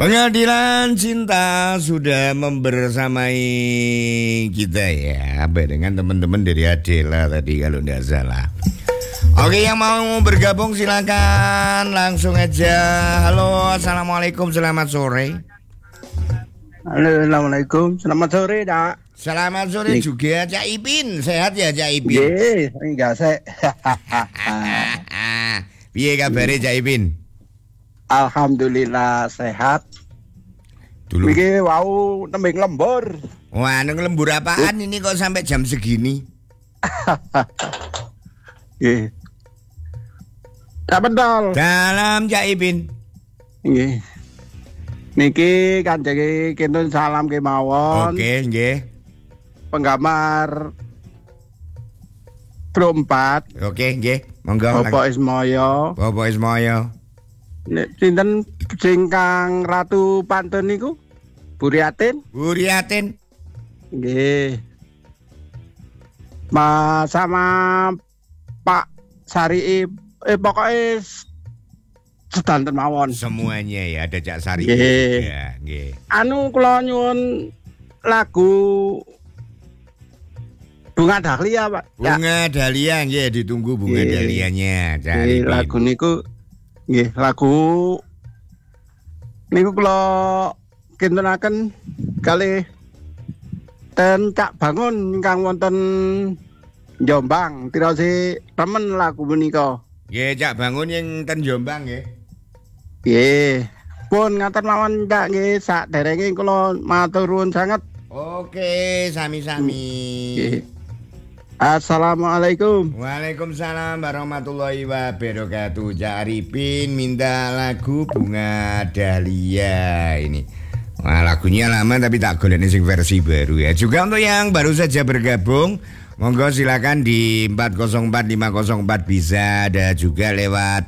Pengadilan Cinta sudah membersamai kita ya, dengan teman-teman dari Adela tadi kalau tidak salah. Oke, yang mau bergabung silakan langsung aja. Halo, assalamualaikum, selamat sore. Halo, assalamualaikum, selamat sore, Dak. Selamat sore juga, Cak Ipin. Sehat ya, Cak Ipin? Ye, enggak saya. Piye kabare, Cak Ipin? Alhamdulillah sehat. Dulu. Iki wau nembing lembur. Wah, lembur apaan ini kok sampai jam segini? Nggih. Tak betul. Dalam, Cak Ipin. Nggih. Niki kanjeng kintun salam kemawon. Oke, nggih. Penggamar Pro 4. Oke, nggih. Monggo. Bapak Ismoyo. Bapak Ismoyo. Nek sinten singkang Ratu Pantun niku? Buriatin? Buriatin. Nggih. Mas sama Pak Sari pokoknya sedanten mawon. Semuanya ya, ada Cak Sari Nggih. juga, nggih. Anu kula nyuwun lagu Bunga Dahlia, Pak. Bunga Dahlia, nggih, ditunggu Bunga Dahlianya. Cari lagu niku nggih, lagu niku kula kintunaken kalih ten Cak Bangun ingkang wonten Jombang. Tirose temen lagu menika. Nggih, Cak Bangun yang ten Jombang nggih. Nggih. Pun ngaten mawon Cak nggih, saderenge kula matur nuwun sanget. Oke, sami-sami. Nggih. Assalamualaikum. Waalaikumsalam warahmatullahi wabarakatuh. Cak Arifin minta lagu Bunga Dahlia ini. Wah, lagunya lama tapi tak golek sing versi baru ya. Juga untuk yang baru saja bergabung, monggo silakan di 404504 bisa, ada juga lewat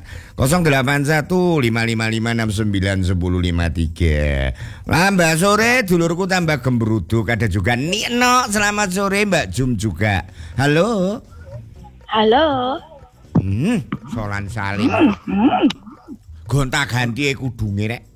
081555691053. Mbak sore, dulurku tambah gembruduk. Ada juga Nino, selamat sore Mbak Jum juga. Halo. Halo. Solan salim. Gonta ganti kudunge rek.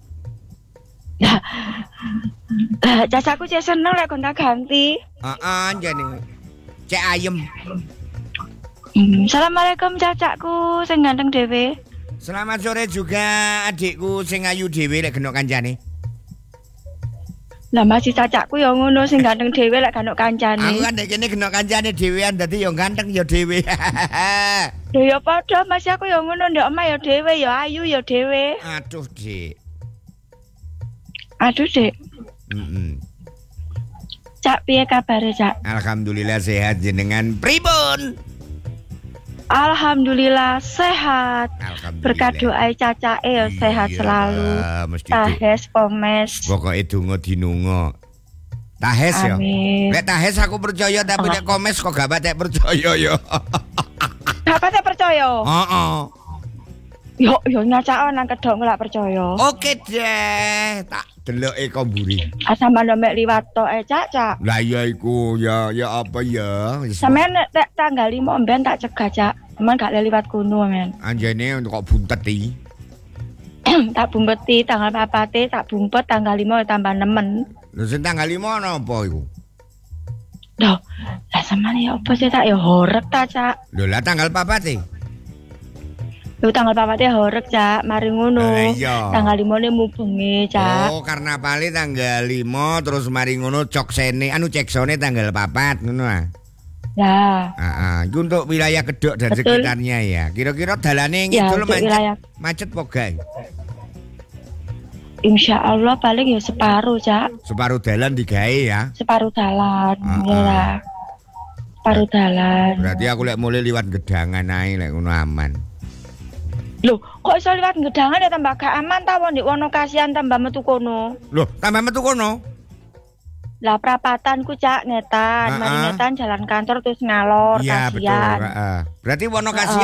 Cacaku cek seneng lek gonta ganti. Jane. Cek ayem. Assalamualaikum cacakku sing ganteng dhewe. Selamat sore juga adikku sing ayu dhewe lek genok kancane. Lah masih cacakku ya ngono sing ganteng dhewe lek genok kancane. Aku kan nek kene genok kancane dhewean dadi ya ganteng ya dhewe. Lho ya padha masih aku ya ngono ndek omah ya dhewe ya ayu ya dhewe. Aduh, Dik. Aduh, Dik. Cak piye kabare, Cak? Alhamdulillah sehat, jenengan pripun? Alhamdulillah sehat. Alhamdulillah. Berkat doa cacake ya sehat selalu. Mesti Tahes pomes. Pokoke donga dinunga. Tahes ya. Lek tahes aku percaya tapi nek komes kok gak patek percaya ya. Gak patek percaya. Heeh. Yo nyacak nang kedok lak percaya. Oke deh, tak deloke komburi. Sampeyan mek liwat tok Cak. Lah iya iku ya apa ya. Sampeyan nek tanggal 5 mben tak cegah Cak. Aman gak liwat kono men. Anjene kok buntet iki. Tak bumpeti tanggal 4 tak bumpet tanggal 5 tambah nemen. Lho sing tanggal 5 ana apa iku? Loh, lah sampeyan ya apa sih tak ya horeg ta Cak. Lho lah tanggal 4 Lu tanggal 4 horeg Cak, mari ngono. Iya. Tanggal 5 ne mubengi Cak. Oh, karena pali tanggal 5 terus mari ngono coksene ceksone tanggal 4 ngono ah. Lah. Itu untuk wilayah Kedok dan Betul. Sekitarnya ya. Kira-kira dalane Ya, ngidul wilayah. macet po gak? Insya Allah paling ya separuh Cak. Separuh dalan digawe ya. Separuh dalan. Ya. Separuh dalan. Berarti aku lek mulai liwat gedangan ae lek ngono aman. Loh, kok iso liwat gedangan ya tambah gak aman ta wong ndek wono kasihan tambah metu kono. Loh, tambah metu kono? Lah prapatanku Cak ngetan, mari ngetan jalan kantor terus ngalor Iya, kasihan. betul. Berarti wono kasihan